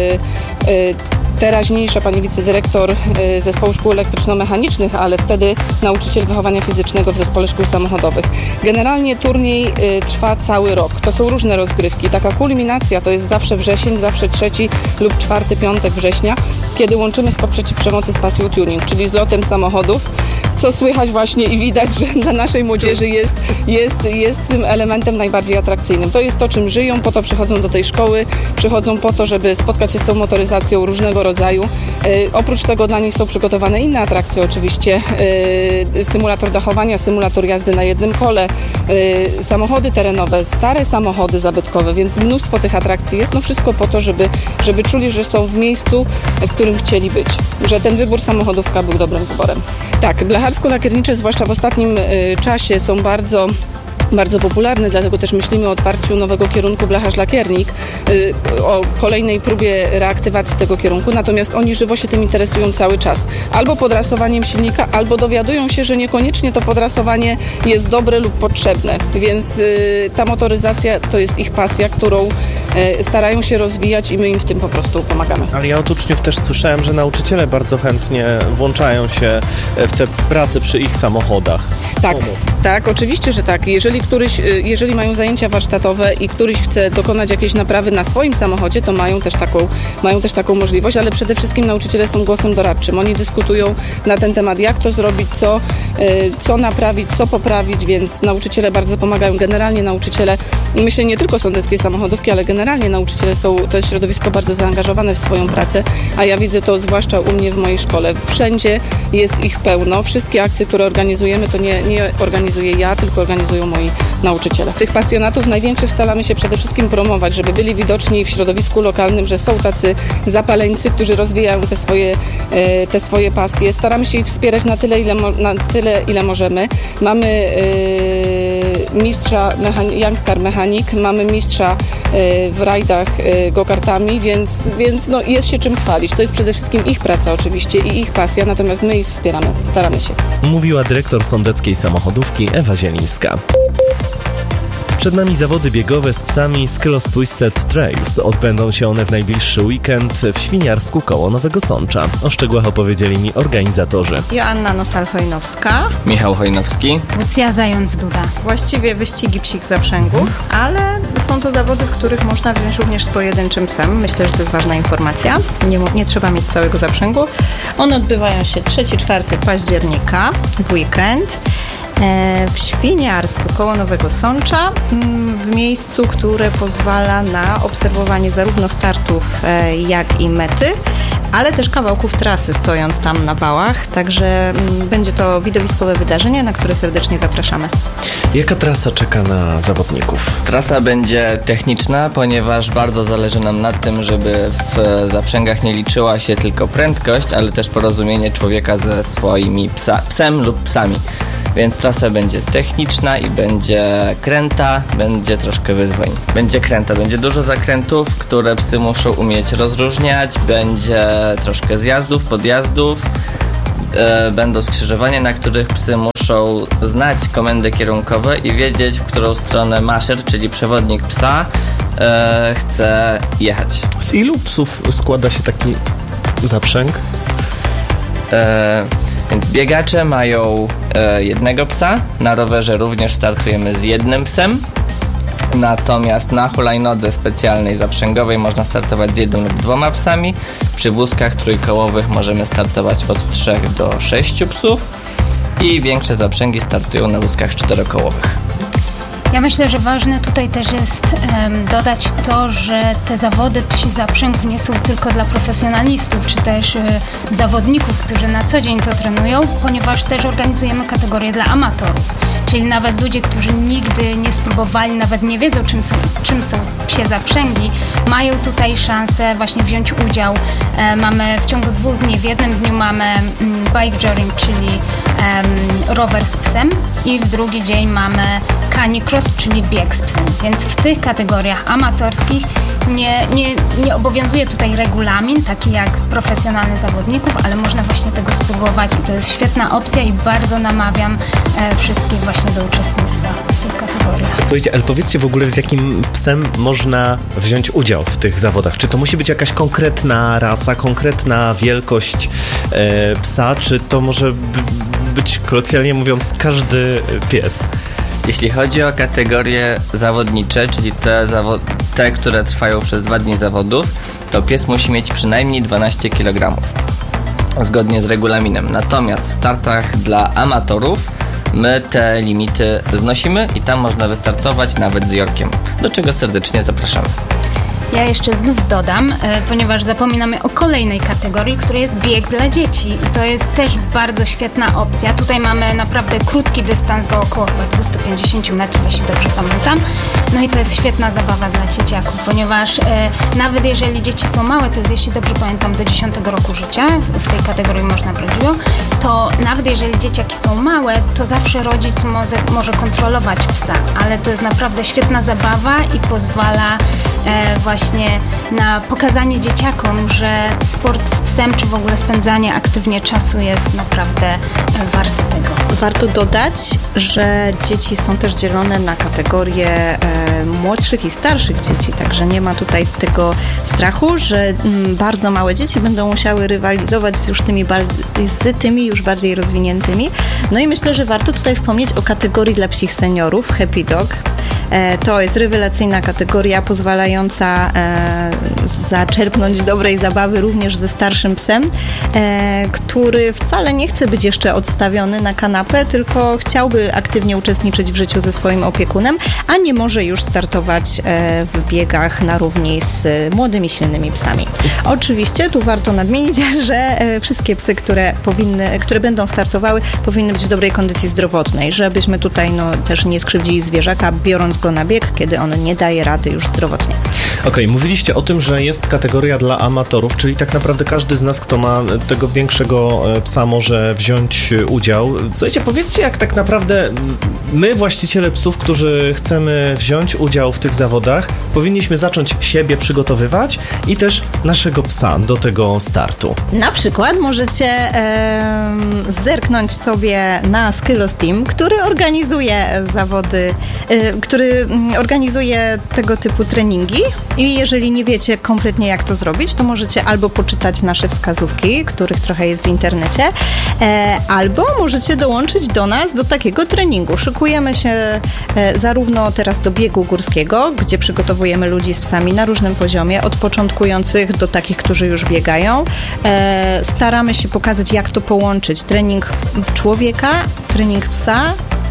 teraźniejsza pani wicedyrektor Zespołu Szkół Elektryczno-Mechanicznych, ale wtedy nauczyciel wychowania fizycznego w Zespole Szkół Samochodowych. Generalnie turniej trwa cały rok. To są różne rozgrywki. Taka kulminacja to jest zawsze wrzesień, zawsze 3. lub 4. piątek września, kiedy łączymy Sport Przeciw Przemocy z pasją tuning, czyli z lotem samochodów, co słychać właśnie i widać, że dla naszej młodzieży jest tym elementem najbardziej atrakcyjnym. To jest to, czym żyją, po to przychodzą do tej szkoły, przychodzą po to, żeby spotkać się z tą motoryzacją różnego rodzaju. Oprócz tego dla nich są przygotowane inne atrakcje oczywiście. Symulator dachowania, symulator jazdy na jednym kole, samochody terenowe, stare samochody zabytkowe, więc mnóstwo tych atrakcji jest. No wszystko po to, żeby czuli, że są w miejscu, w którym chcieli być. Że ten wybór samochodówka był dobrym wyborem. Tak, blacharsko-lakiernicze, zwłaszcza w ostatnim czasie, są bardzo popularny, dlatego też myślimy o otwarciu nowego kierunku blacharz-lakiernik, o kolejnej próbie reaktywacji tego kierunku, natomiast oni żywo się tym interesują cały czas. Albo podrasowaniem silnika, albo dowiadują się, że niekoniecznie to podrasowanie jest dobre lub potrzebne, więc ta motoryzacja to jest ich pasja, którą starają się rozwijać i my im w tym po prostu pomagamy. Ale ja od uczniów też słyszałem, że nauczyciele bardzo chętnie włączają się w te prace przy ich samochodach. Tak, oczywiście, że tak. Jeżeli mają zajęcia warsztatowe i któryś chce dokonać jakiejś naprawy na swoim samochodzie, to mają też taką możliwość, ale przede wszystkim nauczyciele są głosem doradczym. Oni dyskutują na ten temat, jak to zrobić, co naprawić, co poprawić, więc nauczyciele bardzo pomagają. Generalnie nauczyciele, myślę nie tylko sądeckiej samochodówki, ale generalnie nauczyciele to jest środowisko bardzo zaangażowane w swoją pracę, a ja widzę to zwłaszcza u mnie w mojej szkole. Wszędzie jest ich pełno. Wszystkie akcje, które organizujemy, to nie organizuję ja, tylko organizują moi nauczyciele. Tych pasjonatów największych staramy się przede wszystkim promować, żeby byli widoczni w środowisku lokalnym, że są tacy zapaleńcy, którzy rozwijają te swoje pasje. Staramy się ich wspierać na tyle, ile możemy. Mamy mistrza Young Car Mechanic, mamy mistrza w rajdach go-kartami, więc no, jest się czym chwalić. To jest przede wszystkim ich praca oczywiście i ich pasja, natomiast my ich wspieramy, staramy się. Mówiła dyrektor sądeckiej samochodówki Ewa Zielińska. Przed nami zawody biegowe z psami Skills Twisted Trails. Odbędą się one w najbliższy weekend w Świniarsku koło Nowego Sącza. O szczegółach opowiedzieli mi organizatorzy. Joanna Nosal-Hojnowska. Michał Hojnowski. Lucja Zając-Duda. Właściwie wyścigi psich zaprzęgów, ale są to zawody, w których można wziąć również z pojedynczym psem. Myślę, że to jest ważna informacja. Nie trzeba mieć całego zaprzęgu. One odbywają się 3-4 października w weekend. W Świniarsku koło Nowego Sącza, w miejscu, które pozwala na obserwowanie zarówno startów, jak i mety. ale też kawałków trasy, stojąc tam na wałach. Także będzie to widowiskowe wydarzenie, na które serdecznie zapraszamy. Jaka trasa czeka na zawodników? Trasa będzie techniczna, ponieważ bardzo zależy nam na tym, żeby w zaprzęgach nie liczyła się tylko prędkość, ale też porozumienie człowieka ze swoimi psem lub psami. Więc trasa będzie techniczna i będzie kręta, będzie troszkę wyzwań. Będzie kręta, będzie dużo zakrętów, które psy muszą umieć rozróżniać, będzie troszkę zjazdów, podjazdów, będą skrzyżowania, na których psy muszą znać komendy kierunkowe i wiedzieć, w którą stronę maszer, czyli przewodnik psa, chce jechać. Z ilu psów składa się taki zaprzęg? Więc biegacze mają jednego psa, na rowerze również startujemy z jednym psem, natomiast na hulajnodze specjalnej zaprzęgowej można startować z 1 lub 2 psami, przy wózkach trójkołowych możemy startować od 3 do 6 psów i większe zaprzęgi startują na wózkach 4-kołowych. Ja myślę, że ważne tutaj też jest dodać to, że te zawody psi zaprzęg nie są tylko dla profesjonalistów, czy też zawodników, którzy na co dzień to trenują, ponieważ też organizujemy kategorię dla amatorów. Czyli nawet ludzie, którzy nigdy nie spróbowali, nawet nie wiedzą, czym są psie zaprzęgi, mają tutaj szansę właśnie wziąć udział. Mamy w ciągu 2 dni, w jednym dniu mamy bike journey, czyli rower z psem i w drugi dzień mamy canicross, czyli bieg z psem. Więc w tych kategoriach amatorskich nie obowiązuje tutaj regulamin, taki jak profesjonalnych zawodników, ale można właśnie tego spróbować i to jest świetna opcja i bardzo namawiam wszystkich właśnie do uczestnictwa w tych kategoriach. Słuchajcie, ale powiedzcie w ogóle, z jakim psem można wziąć udział w tych zawodach? Czy to musi być jakaś konkretna rasa, konkretna wielkość psa, czy to może być, kolokwialnie mówiąc, każdy pies? Jeśli chodzi o kategorie zawodnicze, czyli te, które trwają przez 2 dni zawodów, to pies musi mieć przynajmniej 12 kg, zgodnie z regulaminem. Natomiast w startach dla amatorów my te limity znosimy i tam można wystartować nawet z Yorkiem, do czego serdecznie zapraszamy. Ja jeszcze znów dodam, ponieważ zapominamy o kolejnej kategorii, która jest bieg dla dzieci i to jest też bardzo świetna opcja. Tutaj mamy naprawdę krótki dystans, bo około 250 metrów, jeśli dobrze pamiętam. No i to jest świetna zabawa dla dzieciaków, ponieważ nawet jeżeli dzieci są małe, to jest, jeśli dobrze pamiętam, do 10 roku życia, w tej kategorii można brać udział, to nawet jeżeli dzieciaki są małe, to zawsze rodzic może kontrolować psa, ale to jest naprawdę świetna zabawa i pozwala właśnie na pokazanie dzieciakom, że sport z psem, czy w ogóle spędzanie aktywnie czasu jest naprawdę warte tego. Warto dodać, że dzieci są też dzielone na kategorie młodszych i starszych dzieci, także nie ma tutaj tego strachu, że bardzo małe dzieci będą musiały rywalizować z tymi już bardziej rozwiniętymi. No i myślę, że warto tutaj wspomnieć o kategorii dla psich seniorów, Happy Dog. To jest rewelacyjna kategoria pozwalająca zaczerpnąć dobrej zabawy również ze starszym psem, który wcale nie chce być jeszcze odstawiony na kanapę, tylko chciałby aktywnie uczestniczyć w życiu ze swoim opiekunem, a nie może już startować w biegach na równi z młodymi, silnymi psami. Oczywiście tu warto nadmienić, że wszystkie psy, które będą startowały, powinny być w dobrej kondycji zdrowotnej, żebyśmy tutaj też nie skrzywdzili zwierzaka, biorąc go na bieg, kiedy on nie daje rady już zdrowotnie. Okej, mówiliście o tym, że jest kategoria dla amatorów, czyli tak naprawdę każdy z nas, kto ma tego większego psa, może wziąć udział. Słuchajcie, powiedzcie, jak tak naprawdę my, właściciele psów, którzy chcemy wziąć udział w tych zawodach, powinniśmy zacząć siebie przygotowywać i też naszego psa do tego startu. Na przykład możecie zerknąć sobie na Skylos Team, który organizuje zawody, który organizuje tego typu treningi i jeżeli nie wiecie kompletnie, jak to zrobić, to możecie albo poczytać nasze wskazówki, których trochę jest w internecie, albo możecie dołączyć do nas do takiego treningu. Szykujemy się zarówno teraz do biegu górskiego, gdzie przygotowujemy ludzi z psami na różnym poziomie, od początkujących do takich, którzy już biegają. Staramy się pokazać, jak to połączyć. Trening człowieka, trening psa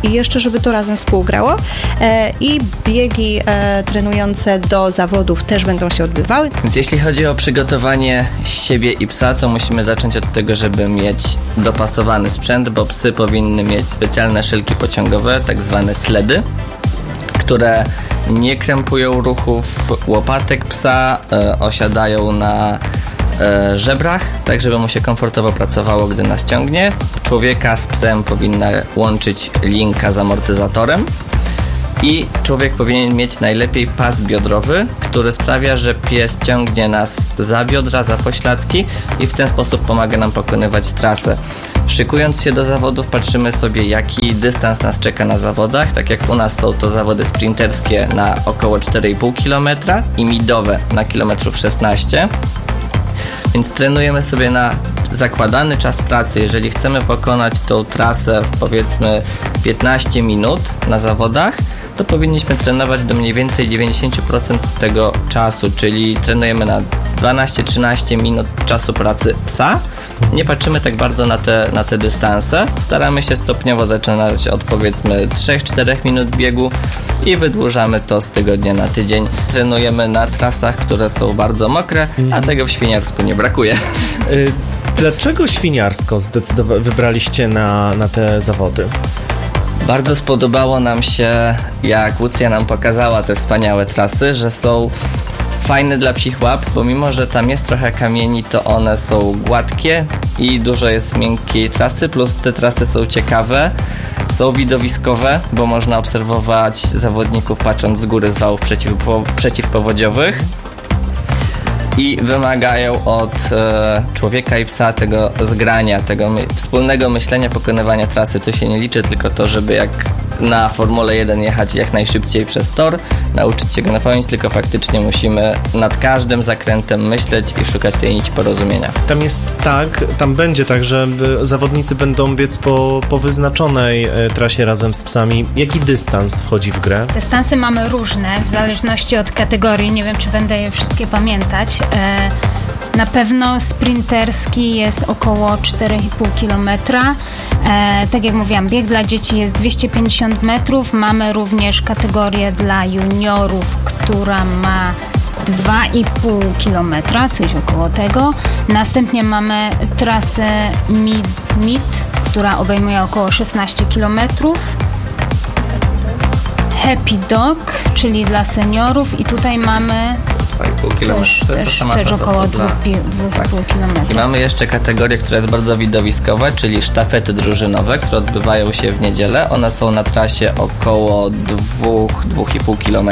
i jeszcze, żeby to razem współgrało. I biegi trenujące do zawodów też będą się odbywały. Więc jeśli chodzi o przygotowanie siebie i psa, to musimy zacząć od tego, żeby mieć dopasowany sprzęt, bo psy powinny mieć specjalne szylki pociągowe, tak zwane sledy, które nie krępują ruchów łopatek psa, osiadają na żebrach, tak żeby mu się komfortowo pracowało, gdy nas ciągnie. Człowieka z psem powinna łączyć linka z amortyzatorem i człowiek powinien mieć najlepiej pas biodrowy, który sprawia, że pies ciągnie nas za biodra, za pośladki i w ten sposób pomaga nam pokonywać trasę. Szykując się do zawodów, patrzymy sobie, jaki dystans nas czeka na zawodach. Tak jak u nas są to zawody sprinterskie na około 4,5 km i midowe na 16 km. Więc trenujemy sobie na zakładany czas pracy. Jeżeli chcemy pokonać tą trasę w powiedzmy 15 minut na zawodach, to powinniśmy trenować do mniej więcej 90% tego czasu, czyli trenujemy na 12-13 minut czasu pracy psa. Nie patrzymy tak bardzo na te dystanse. Staramy się stopniowo zaczynać od powiedzmy 3-4 minut biegu i wydłużamy to z tygodnia na tydzień. Trenujemy na trasach, które są bardzo mokre, a tego w Świniarsku nie brakuje. Dlaczego Świniarsko wybraliście na te zawody? Bardzo spodobało nam się, jak Łucja nam pokazała te wspaniałe trasy, że są fajne dla psich łap, bo mimo, że tam jest trochę kamieni, to one są gładkie i dużo jest miękkiej trasy, plus te trasy są ciekawe, są widowiskowe, bo można obserwować zawodników patrząc z góry z wałów przeciwpowodziowych i wymagają od człowieka i psa tego zgrania, tego wspólnego myślenia, pokonywania trasy. Tu się nie liczy tylko to, żeby jak na Formule 1 jechać jak najszybciej przez tor, nauczyć się go na pamięć, tylko faktycznie musimy nad każdym zakrętem myśleć i szukać tej nici porozumienia. Tam będzie tak, że zawodnicy będą biec po wyznaczonej trasie razem z psami. Jaki dystans wchodzi w grę? Dystansy mamy różne, w zależności od kategorii. Nie wiem, czy będę je wszystkie pamiętać. Na pewno sprinterski jest około 4,5 km. Tak jak mówiłam, bieg dla dzieci jest 250 metrów. Mamy również kategorię dla juniorów, która ma 2,5 km, coś około tego. Następnie mamy trasę mid, która obejmuje około 16 km. Happy Dog, czyli dla seniorów i tutaj mamy 2,5 km. Też około 2,5 km. I mamy jeszcze kategorię, która jest bardzo widowiskowa, czyli sztafety drużynowe, które odbywają się w niedzielę. One są na trasie około 2,5 km.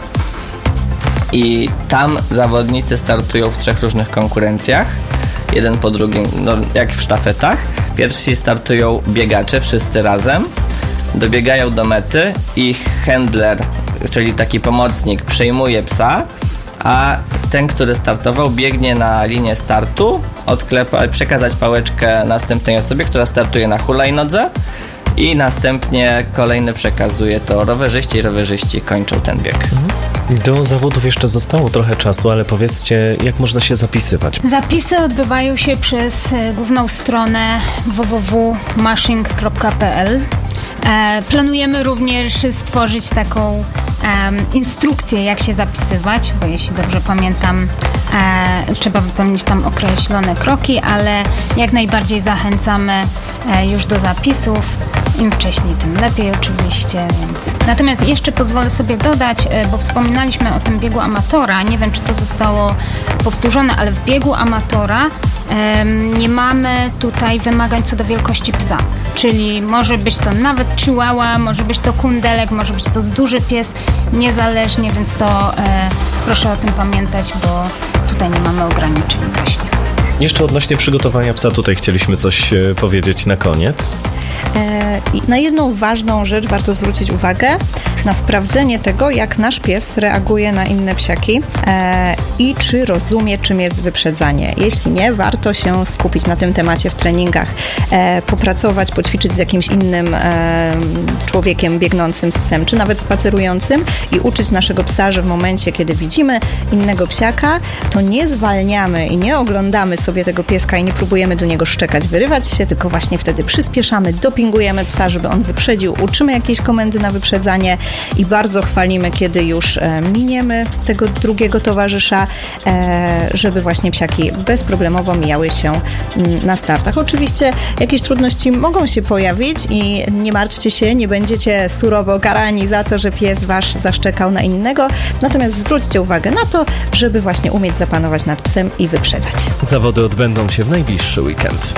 I tam zawodnicy startują w 3 różnych konkurencjach. Jeden po drugim, jak w sztafetach. Pierwsi startują biegacze, wszyscy razem. Dobiegają do mety i handler, czyli taki pomocnik, przejmuje psa, a ten, który startował, biegnie na linię startu, przekazać pałeczkę następnej osobie, która startuje na hulajnodze i następnie kolejny przekazuje to rowerzyści i rowerzyści kończą ten bieg. Do zawodów jeszcze zostało trochę czasu, ale powiedzcie, jak można się zapisywać? Zapisy odbywają się przez główną stronę www.mashing.pl. Planujemy również stworzyć taką instrukcję, jak się zapisywać, bo jeśli dobrze pamiętam, trzeba wypełnić tam określone kroki, ale jak najbardziej zachęcamy już do zapisów. Im wcześniej, tym lepiej oczywiście. Więc. Natomiast jeszcze pozwolę sobie dodać, bo wspominaliśmy o tym biegu amatora. Nie wiem, czy to zostało powtórzone, ale w biegu amatora nie mamy tutaj wymagań co do wielkości psa. Czyli może być to nawet chihuahua, może być to kundelek, może być to duży pies, niezależnie, więc to proszę o tym pamiętać, bo tutaj nie mamy ograniczeń właśnie. Jeszcze odnośnie przygotowania psa, tutaj chcieliśmy coś powiedzieć na koniec. Na jedną ważną rzecz warto zwrócić uwagę. na sprawdzenie tego, jak nasz pies reaguje na inne psiaki i czy rozumie, czym jest wyprzedzanie. Jeśli nie, warto się skupić na tym temacie w treningach, popracować, poćwiczyć z jakimś innym człowiekiem biegnącym z psem, czy nawet spacerującym i uczyć naszego psa, że w momencie, kiedy widzimy innego psiaka, to nie zwalniamy i nie oglądamy sobie tego pieska i nie próbujemy do niego szczekać, wyrywać się, tylko właśnie wtedy przyspieszamy, dopingujemy psa, żeby on wyprzedził, uczymy jakieś komendy na wyprzedzanie i bardzo chwalimy, kiedy już miniemy tego drugiego towarzysza, żeby właśnie psiaki bezproblemowo mijały się na startach. Oczywiście jakieś trudności mogą się pojawić i nie martwcie się, nie będziecie surowo karani za to, że pies wasz zaszczekał na innego, natomiast zwróćcie uwagę na to, żeby właśnie umieć zapanować nad psem i wyprzedzać. Zawody odbędą się w najbliższy weekend.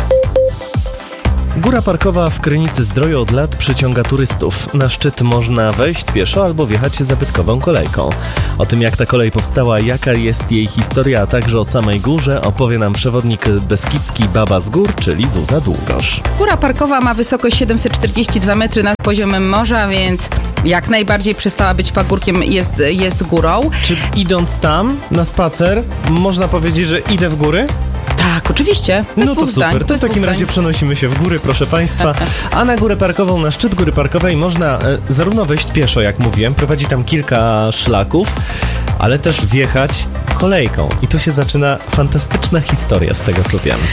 Góra Parkowa w Krynicy-Zdroju od lat przyciąga turystów. Na szczyt można wejść pieszo albo wjechać zabytkową kolejką. O tym, jak ta kolej powstała, jaka jest jej historia, a także o samej górze opowie nam przewodnik beskidzki Baba z Gór, czyli Zuza Długosz. Góra Parkowa ma wysokość 742 metry nad poziomem morza, więc jak najbardziej przestała być pagórkiem, jest górą. Czy idąc tam na spacer, można powiedzieć, że idę w góry? Tak, oczywiście. No to super. To w takim razie przenosimy się w góry, proszę Państwa. A na Górę Parkową, na szczyt Góry Parkowej można zarówno wejść pieszo, jak mówiłem, prowadzi tam kilka szlaków, ale też wjechać kolejką. I tu się zaczyna fantastyczna historia z tego, co wiem.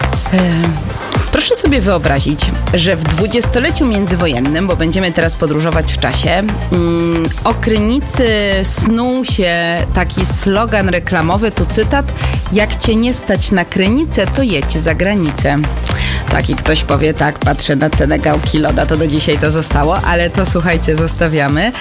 Proszę sobie wyobrazić, że w dwudziestoleciu międzywojennym, bo będziemy teraz podróżować w czasie, o Krynicy snuł się taki slogan reklamowy, tu cytat: jak cię nie stać na Krynicę, to jedź za granicę. Taki ktoś powie, tak, patrzę na cenę gałki loda, to do dzisiaj to zostało, ale to słuchajcie, zostawiamy.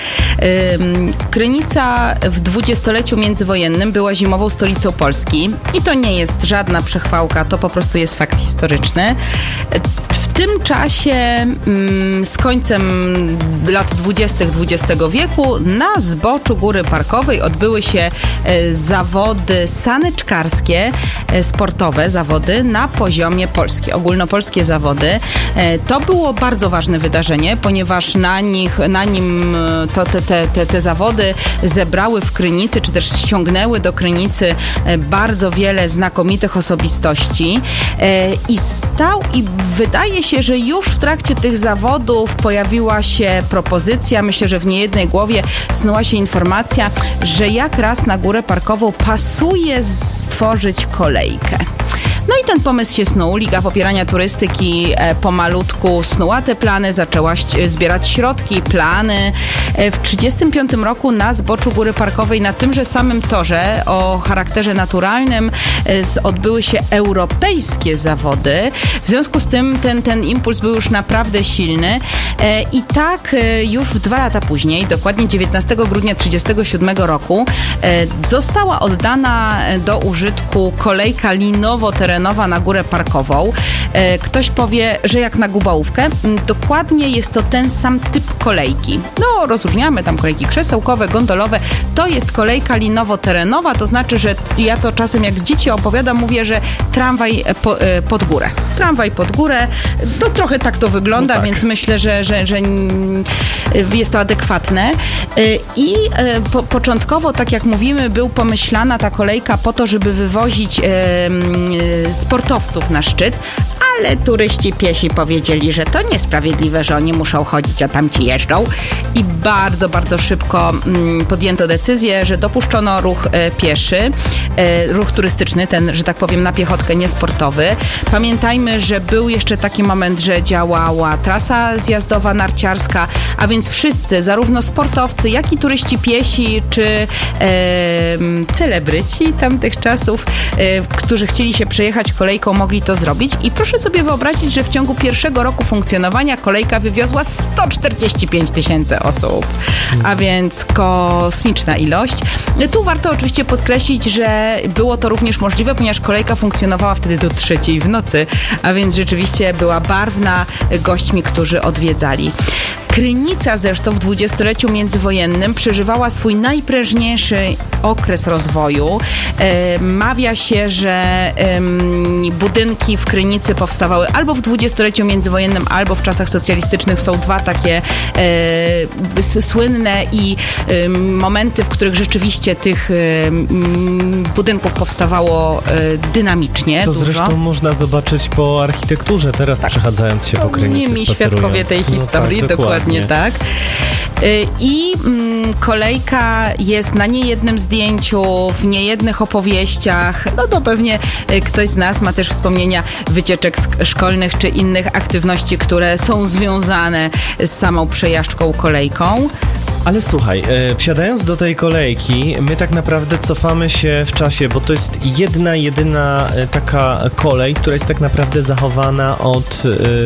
Krynica w dwudziestoleciu międzywojennym była zimową stolicą Polski i to nie jest żadna przechwałka, to po prostu jest fakt historyczny. W tym czasie, z końcem lat 20. XX wieku, na zboczu Góry Parkowej odbyły się zawody saneczkarskie, sportowe zawody na poziomie Polski, ogólnopolskie zawody. To było bardzo ważne wydarzenie, ponieważ na nim te zawody zebrały w Krynicy, czy też ściągnęły do Krynicy bardzo wiele znakomitych osobistości i wydaje się, że już w trakcie tych zawodów pojawiła się propozycja, myślę, że w niejednej głowie snuła się informacja, że jak raz na Górę Parkową pasuje stworzyć kolejkę. No i ten pomysł się snuł. Liga Popierania Turystyki pomalutku snuła te plany, zaczęła zbierać środki, plany. W 1935 roku na zboczu Góry Parkowej, na tymże samym torze o charakterze naturalnym, odbyły się europejskie zawody. W związku z tym ten impuls był już naprawdę silny i tak już 2 lata później, dokładnie 19 grudnia 1937 roku, została oddana do użytku kolejka linowo-terenowa na Górę Parkową. Ktoś powie, że jak na Gubałówkę. Dokładnie jest to ten sam typ kolejki. No, rozróżniamy tam kolejki krzesełkowe, gondolowe. To jest kolejka linowo-terenowa, to znaczy, że ja to czasem jak dzieci opowiadam, mówię, że tramwaj pod górę. Tramwaj pod górę. To trochę tak to wygląda, no tak. Więc myślę, że jest to adekwatne. I początkowo, tak jak mówimy, był pomyślana ta kolejka po to, żeby wywozić sportowców na szczyt, ale turyści piesi powiedzieli, że to niesprawiedliwe, że oni muszą chodzić, a tamci jeżdżą i bardzo, bardzo szybko podjęto decyzję, że dopuszczono ruch pieszy, ruch turystyczny, ten, że tak powiem, na piechotkę, niesportowy. Pamiętajmy, że był jeszcze taki moment, że działała trasa zjazdowa narciarska, a więc wszyscy, zarówno sportowcy, jak i turyści piesi, czy celebryci tamtych czasów, którzy chcieli się przejechać kolejką, mogli to zrobić i proszę sobie wyobrazić, że w ciągu pierwszego roku funkcjonowania kolejka wywiozła 145 000 osób, a więc kosmiczna ilość. Tu warto oczywiście podkreślić, że było to również możliwe, ponieważ kolejka funkcjonowała wtedy do 3:00 w nocy, a więc rzeczywiście była barwna gośćmi, którzy odwiedzali. Krynica zresztą w dwudziestoleciu międzywojennym przeżywała swój najprężniejszy okres rozwoju. Mawia się, że budynki w Krynicy powstawały albo w dwudziestoleciu międzywojennym, albo w czasach socjalistycznych. Są dwa takie słynne i momenty, w których rzeczywiście tych budynków powstawało dynamicznie. To dużo. zresztą można zobaczyć po architekturze teraz, przechadzając się po Krynicy, mi świadkowie tej historii, dokładnie tak. I kolejka jest na niejednym zdjęciu, w niejednych opowieściach. No to pewnie ktoś z nas ma też wspomnienia wycieczek szkolnych czy innych aktywności, które są związane z samą przejażdżką kolejką. Ale słuchaj, wsiadając do tej kolejki, my tak naprawdę cofamy się w czasie, bo to jest jedyna taka kolej, która jest tak naprawdę zachowana od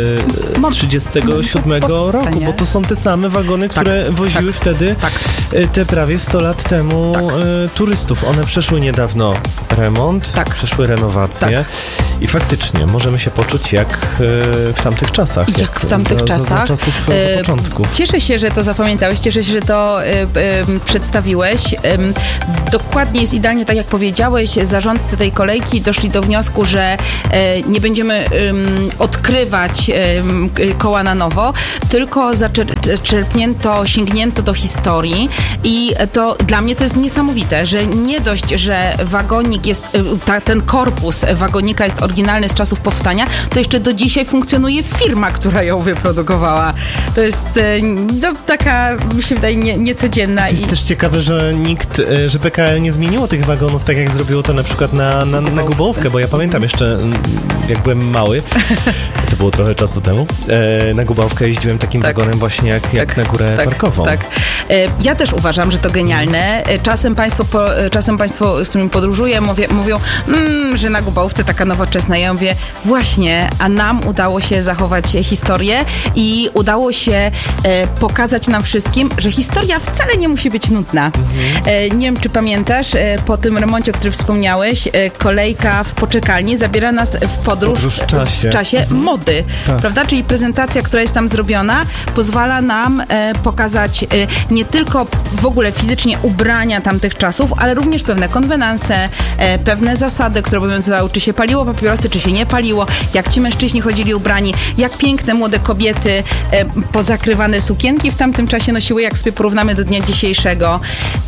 1937 roku, bo to są te same wagony, które woziły wtedy te prawie 100 lat temu turystów. One przeszły niedawno remont, przeszły renowację i faktycznie możemy się poczuć jak w tamtych czasach. Jak w tamtych czasach. Za czasów za początków. Cieszę się, że to zapamiętałeś, cieszę się, że to przedstawiłeś. Dokładnie jest idealnie tak, jak powiedziałeś. Zarządcy tej kolejki doszli do wniosku, że nie będziemy odkrywać koła na nowo, tylko sięgnięto do historii i to dla mnie to jest niesamowite, że nie dość, że wagonik jest, ten korpus wagonika jest oryginalny z czasów powstania, to jeszcze do dzisiaj funkcjonuje firma, która ją wyprodukowała. To jest taka, mi się wydaje, niecodzienna. To jest też ciekawe, że że PKL nie zmieniło tych wagonów tak, jak zrobiło to na przykład na Gubałówkę, bo ja pamiętam jeszcze, jak byłem mały, to było trochę czasu temu, na Gubałówkę jeździłem takim wagonem właśnie jak na górę parkową. Tak. Ja też uważam, że to genialne. Czasem państwo, z którymi podróżuję, mówią, że na Gubałówce taka nowoczesna. Ja mówię, właśnie, a nam udało się zachować historię i udało się pokazać nam wszystkim, że historia wcale nie musi być nudna. Nie wiem, czy pamiętasz, po tym remoncie, o którym wspomniałeś, kolejka w poczekalni zabiera nas w podróż w czasie mody, prawda? Czyli prezentacja, która jest tam zrobiona, pozwala nam pokazać nie tylko w ogóle fizycznie ubrania tamtych czasów, ale również pewne konwenanse, pewne zasady, które obowiązywały, czy się paliło papierosy, czy się nie paliło, jak ci mężczyźni chodzili ubrani, jak piękne młode kobiety pozakrywane sukienki w tamtym czasie nosiły, jak sobie porównamy do dnia dzisiejszego.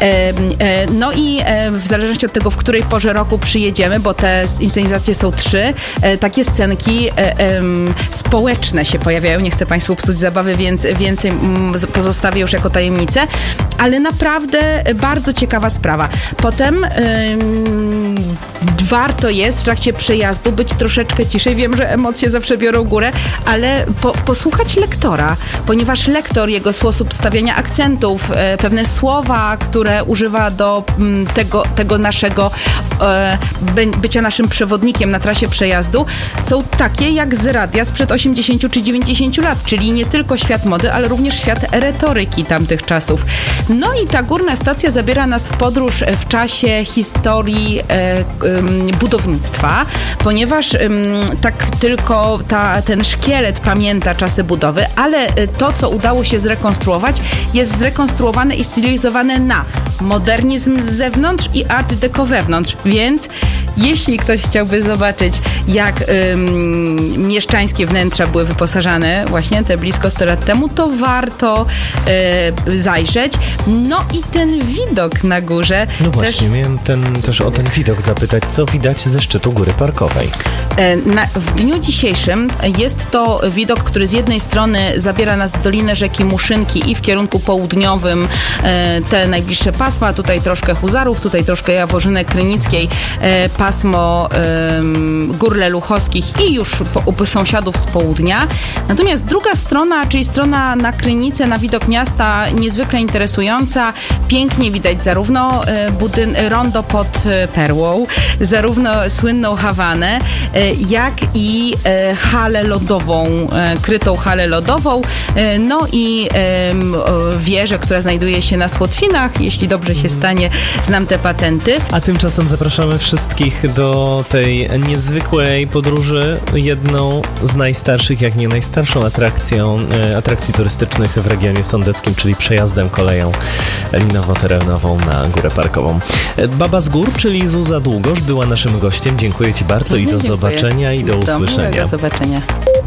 No i w zależności od tego, w której porze roku przyjedziemy, bo te inscenizacje są 3, takie scenki społeczne się pojawiają. Nie chcę Państwu psuć zabawy, więc więcej pozostawię już jako tajemnicę, ale naprawdę bardzo ciekawa sprawa. Potem warto jest w trakcie przejazdu być troszeczkę ciszej. Wiem, że emocje zawsze biorą górę, ale posłuchać lektora, ponieważ lektor, jego sposób stawiania akcentów, pewne słowa, które używa do tego naszego bycia naszym przewodnikiem na trasie przejazdu, są takie jak z radia sprzed 80 czy 90 lat, czyli nie tylko świat mody, ale również świat retoryki tamtych czasów. No i ta górna stacja zabiera nas w podróż w czasie historii budownictwa, ponieważ tak tylko ten szkielet pamięta czasy budowy, ale to, co udało się zrekonstruować, jest zrekonstruowane i stylizowane na modernizm z zewnątrz i art deco wewnątrz, więc jeśli ktoś chciałby zobaczyć, jak mieszczańskie wnętrza były wyposażane właśnie te blisko 100 lat temu, to warto zajrzeć. No i ten widok na górze. No właśnie, miałem też o ten widok zapytać, co widać ze szczytu góry parkowej. W dniu dzisiejszym jest to widok, który z jednej strony zabiera nas w dolinę rzeki Muszynki i w kierunku południowym te najbliższe pasma, tutaj troszkę Huzarów, tutaj troszkę Jaworzynek Krynickiej, pasmo Gór Leluchowskich i już sąsiadów z południa. Natomiast druga strona, czyli strona na Krynicę, na widok miasta, niezwykle interesująca. Pięknie widać zarówno rondo pod Perłą, zarówno słynną Hawanę, jak i halę lodową, krytą halę lodową, no i wieżę, która znajduje się na Słotwinach, jeśli dobrze się stanie, znam te patenty. A tymczasem zapraszamy wszystkich ich do tej niezwykłej podróży jedną z najstarszych, jak nie najstarszą atrakcji turystycznych w regionie sądeckim, czyli przejazdem koleją linowo-terenową na Górę Parkową. Baba z gór, czyli Zuza Długosz, była naszym gościem. Dziękuję Ci bardzo i do zobaczenia i do usłyszenia. Do zobaczenia.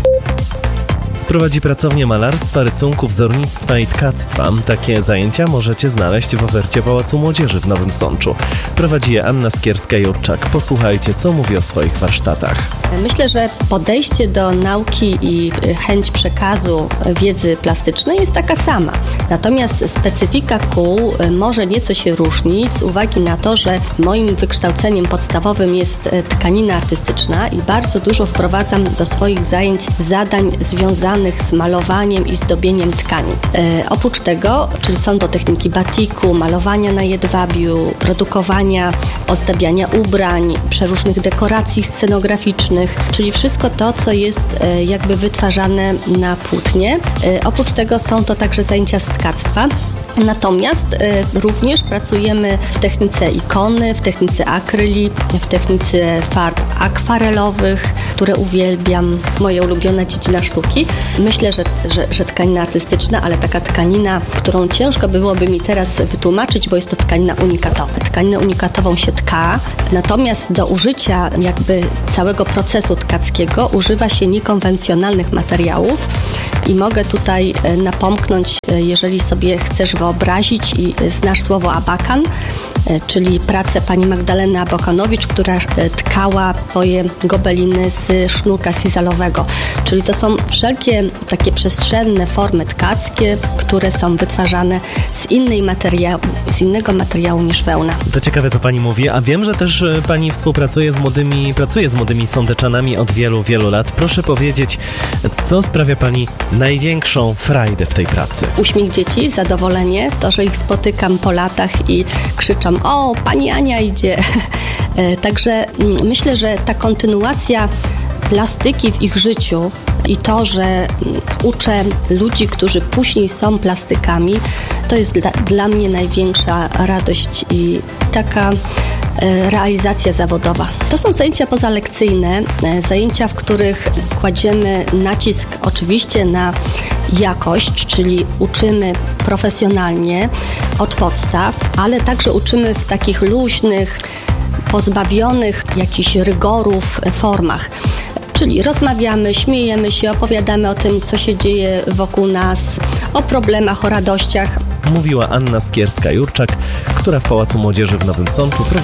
Prowadzi pracownię malarstwa, rysunku, wzornictwa i tkactwa. Takie zajęcia możecie znaleźć w ofercie Pałacu Młodzieży w Nowym Sączu. Prowadzi je Anna Skierska-Jurczak. Posłuchajcie, co mówi o swoich warsztatach. Myślę, że podejście do nauki i chęć przekazu wiedzy plastycznej jest taka sama. Natomiast specyfika kół może nieco się różnić z uwagi na to, że moim wykształceniem podstawowym jest tkanina artystyczna i bardzo dużo wprowadzam do swoich zajęć zadań związanych z malowaniem i zdobieniem tkanin. Oprócz tego, czyli są to techniki batiku, malowania na jedwabiu, produkowania, ozdabiania ubrań, przeróżnych dekoracji scenograficznych, czyli wszystko to, co jest jakby wytwarzane na płótnie. Oprócz tego są to także zajęcia z tkactwa. Natomiast również pracujemy w technice ikony, w technice akryli, w technice farb akwarelowych, które uwielbiam, moja ulubiona dziedzina sztuki. Myślę, że tkanina artystyczna, ale taka tkanina, którą ciężko byłoby mi teraz wytłumaczyć, bo jest to tkanina unikatowa. Tkaninę unikatową się tka, natomiast do użycia jakby całego procesu tkackiego używa się niekonwencjonalnych materiałów i mogę tutaj napomknąć, jeżeli sobie chcesz wyobrazić i znasz słowo abakan, czyli pracę pani Magdaleny Abakanowicz, która tkała swoje gobeliny z sznurka sizalowego. Czyli to są wszelkie takie przestrzenne formy tkackie, które są wytwarzane z innego materiału niż wełna. To ciekawe, co pani mówi, a wiem, że też pani pracuje z młodymi sądeczanami od wielu, wielu lat. Proszę powiedzieć, co sprawia pani największą frajdę w tej pracy? Uśmiech dzieci, zadowolenie, to, że ich spotykam po latach i krzyczą: o, pani Ania idzie. Także myślę, że ta kontynuacja plastyki w ich życiu i to, że uczę ludzi, którzy później są plastykami, to jest dla mnie największa radość i taka realizacja zawodowa. To są zajęcia pozalekcyjne, zajęcia, w których kładziemy nacisk oczywiście na jakość, czyli uczymy profesjonalnie od podstaw, ale także uczymy w takich luźnych, pozbawionych jakichś rygorów formach. Czyli rozmawiamy, śmiejemy się, opowiadamy o tym, co się dzieje wokół nas, o problemach, o radościach. Mówiła Anna Skierska-Jurczak, która w Pałacu Młodzieży w Nowym Sączu